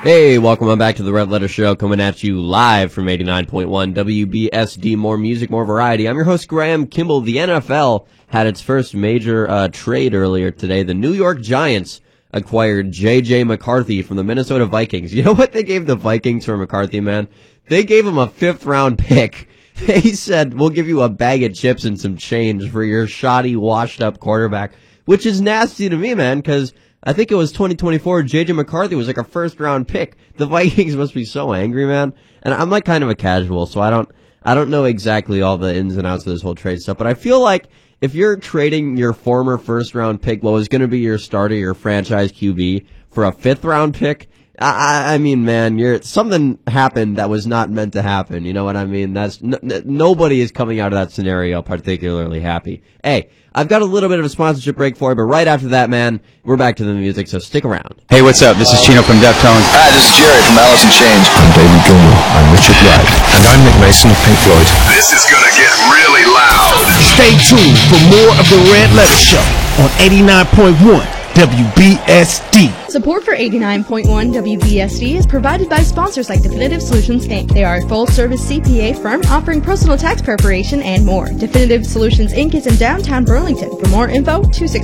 Hey, welcome on back to the Red Letter Show, coming at you live from 89.1 WBSD. More music, more variety. I'm your host, Graham Kimball. The NFL had its first major trade earlier today. The New York Giants acquired J.J. McCarthy from the Minnesota Vikings. You know what they gave the Vikings for McCarthy, man? They gave him a 5th-round pick. They said, we'll give you a bag of chips and some change for your shoddy, washed-up quarterback, which is nasty to me, man, because I think it was 2024, J.J. McCarthy was like a 1st-round pick. The Vikings must be so angry, man. And I'm like kind of a casual, so I don't know exactly all the ins and outs of this whole trade stuff, but I feel like if you're trading your former 1st-round pick, what was going to be your starter, your franchise QB, for a 5th-round pick, I mean, man, something happened that was not meant to happen. You know what I mean? Nobody is coming out of that scenario particularly happy. Hey, I've got a little bit of a sponsorship break for you, but right after that, man, we're back to the music, so stick around. Hey, what's up? This is Chino from Deftones. Hi, this is Jerry from Alice in Chains. I'm David Gilmour. I'm Richard Wright. And I'm Nick Mason of Pink Floyd. This is gonna get really loud. Stay tuned for more of the Red Letter Show on 89.1 WBSD. Support for 89.1 WBSD is provided by sponsors like Definitive Solutions, Inc. They are a full-service CPA firm offering personal tax preparation and more. Definitive Solutions, Inc. is in downtown Burlington. For more info,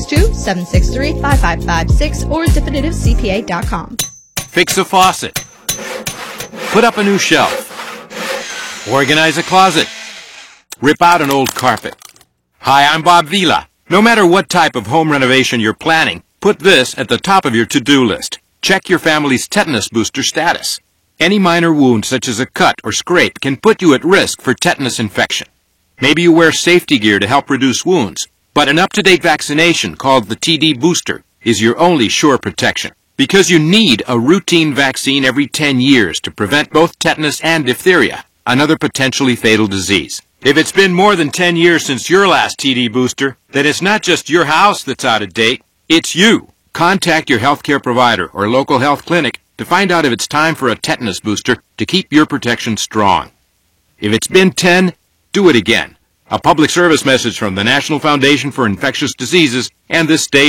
262-763-5556 or definitivecpa.com. Fix a faucet. Put up a new shelf. Organize a closet. Rip out an old carpet. Hi, I'm Bob Vila. No matter what type of home renovation you're planning, put this at the top of your to-do list. Check your family's tetanus booster status. Any minor wound, such as a cut or scrape, can put you at risk for tetanus infection. Maybe you wear safety gear to help reduce wounds, but an up-to-date vaccination called the TD booster is your only sure protection. Because you need a routine vaccine every 10 years to prevent both tetanus and diphtheria, another potentially fatal disease. If it's been more than 10 years since your last TD booster, then it's not just your house that's out of date, it's you. Contact your healthcare provider or local health clinic to find out if it's time for a tetanus booster to keep your protection strong. If it's been 10, do it again. A public service message from the National Foundation for Infectious Diseases and this station.